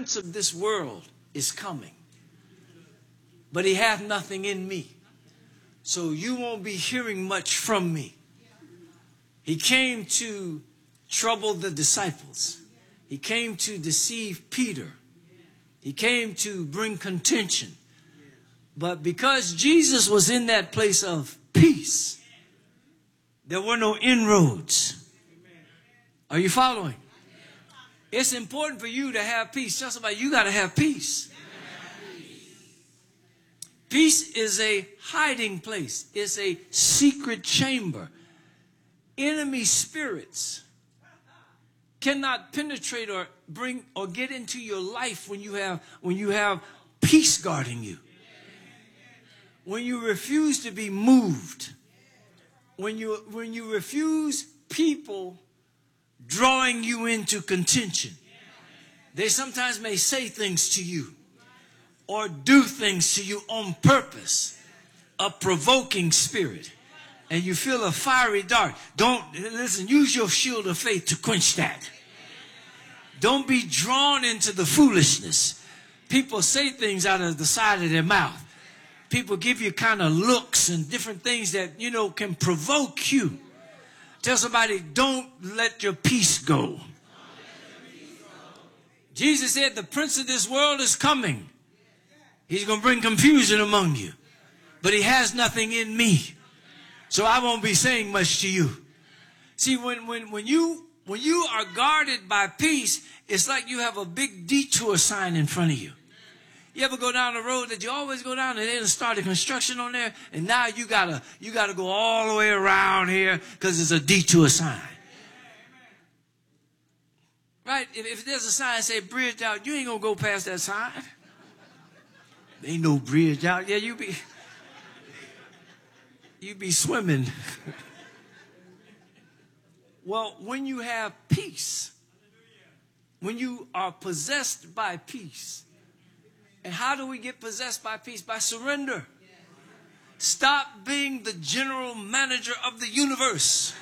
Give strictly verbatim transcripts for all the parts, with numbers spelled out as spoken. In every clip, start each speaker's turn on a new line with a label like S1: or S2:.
S1: prince of this world is coming, but he hath nothing in me. So you won't be hearing much from me. He came to trouble the disciples. He came to deceive Peter. He came to bring contention. But because Jesus was in that place of peace, there were no inroads. Are you following? It's important for you to have peace. Tell somebody, you got to have peace. Peace is a hiding place. It's a secret chamber. Enemy spirits cannot penetrate or bring or get into your life when you have when you have peace guarding you. When you refuse to be moved. When you when you refuse people drawing you into contention. They sometimes may say things to you or do things to you on purpose, a provoking spirit, and you feel a fiery dart. Don't, listen, use your shield of faith to quench that. Don't be drawn into the foolishness. People say things out of the side of their mouth. People give you kind of looks and different things that, you know, can provoke you. Tell somebody, don't let your peace go. Jesus said, the prince of this world is coming. He's going to bring confusion among you. But he has nothing in me. So I won't be saying much to you. See, when, when, when, you, when you are guarded by peace, it's like you have a big detour sign in front of you. You ever go down the road that you always go down and they started construction on there, and now you gotta you gotta go all the way around here because it's a detour sign. Right? If, if there's a sign that say bridge out, you ain't gonna go past that sign. There ain't no bridge out. Yeah, you be you be swimming. Well, when you have peace, when you are possessed by peace. And how do we get possessed by peace? By surrender. Stop being the general manager of the universe.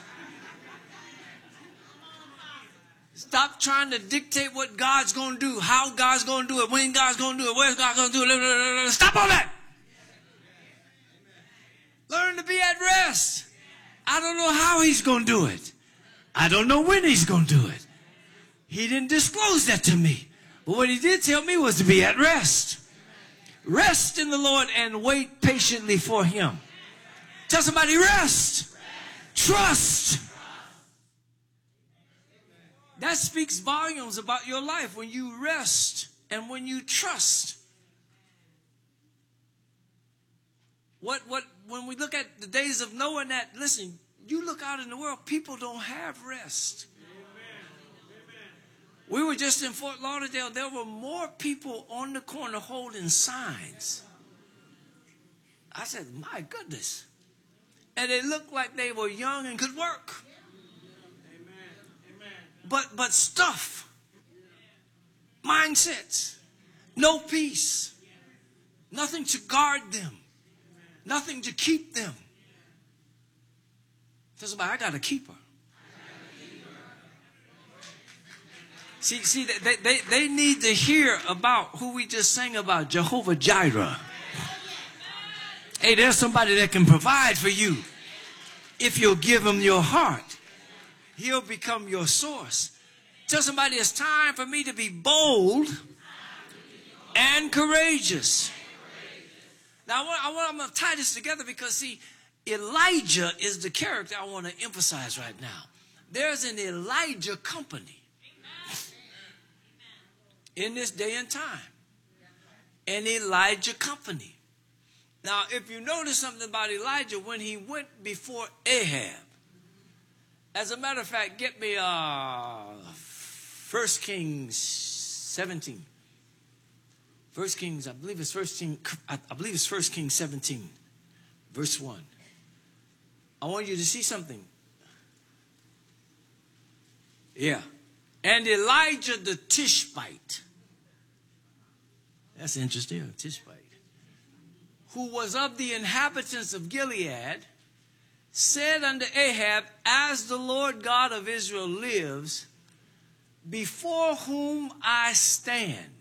S1: Stop trying to dictate what God's going to do, how God's going to do it, when God's going to do it, where's God going to do it. Stop all that. Learn to be at rest. I don't know how he's going to do it. I don't know when he's going to do it. He didn't disclose that to me. But what he did tell me was to be at rest. Rest in the Lord and wait patiently for him. Tell somebody, rest. Trust. That speaks volumes about your life when you rest and when you trust. What, what, when we look at the days of Noah and that, listen, you look out in the world, people don't have rest. We were just in Fort Lauderdale. There were more people on the corner holding signs. I said, my goodness. And they looked like they were young and could work. Amen. Amen. But, but stuff, mindsets, no peace, nothing to guard them, nothing to keep them. Tell somebody, I got a keeper. See, see, they, they, they need to hear about who we just sang about, Jehovah Jireh. Hey, there's somebody that can provide for you. If you'll give him your heart, he'll become your source. Tell somebody, it's time for me to be bold and courageous. Now, I want, I want, I'm going to tie this together because, see, Elijah is the character I want to emphasize right now. There's an Elijah company in this day and time. An Elijah company. Now, if you notice something about Elijah, when he went before Ahab, as a matter of fact, get me uh, First Kings seventeen. First Kings, I believe it's First King, I believe it's First Kings seventeen, verse one. I want you to see something. Yeah. And Elijah the Tishbite. That's interesting, Tishbite. Who was of the inhabitants of Gilead, said unto Ahab, as the Lord God of Israel lives, before whom I stand,